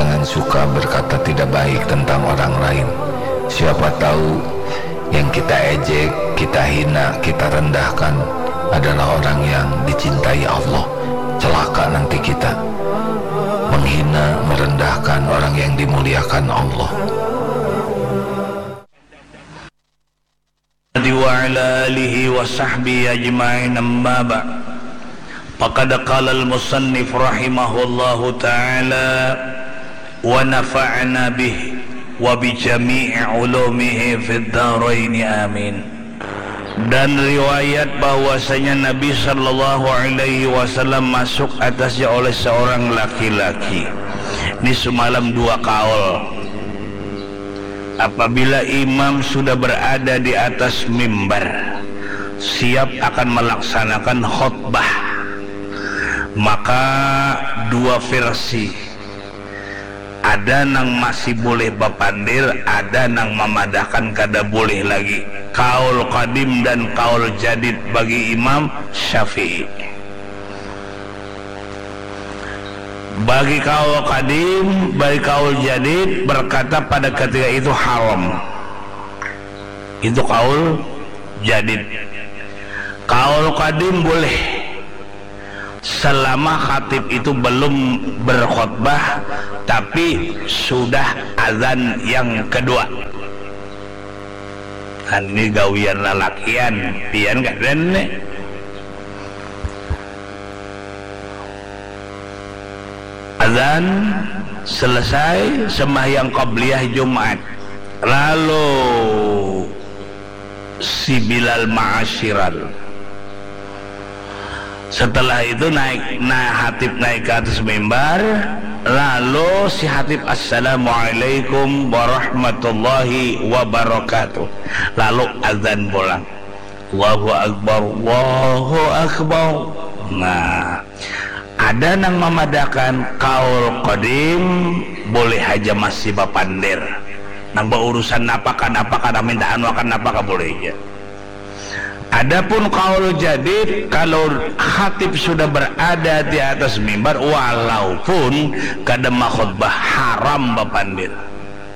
jangan suka berkata tidak baik tentang orang lain. Siapa tahu yang kita ejek, kita hina, kita rendahkan adalah orang yang dicintai Allah. Celaka nanti kita menghina, merendahkan orang yang dimuliakan Allah. Wa ala alihi wa sahbihi ajma'in, amma ba'd. Faqad qala al-musannif rahimahullahu ta'ala wa nafa'na bihi wa bi jami'i ulumihi fid dharain, amin. Dan riwayat bahwasanya Nabi sallallahu alaihi wasallam masuk atasnya oleh seorang laki-laki. Ini semalam dua kaul. Apabila imam sudah berada di atas mimbar, siap akan melaksanakan khutbah, maka dua versi. Ada nang masih boleh bapandir, ada nang memadahkan kada boleh lagi. Kaul qadim dan kaul jadid bagi Imam Syafi'i. Bagi kaul qadim, bagi kaul jadid berkata pada ketika itu haram. Itu kaul jadid. Kaul qadim boleh selama khatib itu belum berkhutbah tapi sudah azan yang kedua. Kan ini gawian lalakian, pian gak rene. Azan selesai, sembahyang qabliyah Jumat, lalu si Bilal ma'asyiral. Setelah itu hatib naik ke atas mimbar, lalu si hatib assalamualaikum warahmatullahi wabarakatuh, lalu azan pulang, Allahu akbar, Allahu akbar. Nah, ada nang memadahkan kaul qadim boleh aja masih bapandir, nang urusan apakah mintaan wakan apakah boleh aja. Adapun kaul jadid, kalau khatib sudah berada di atas mimbar walaupun kada khutbah, haram bapandir.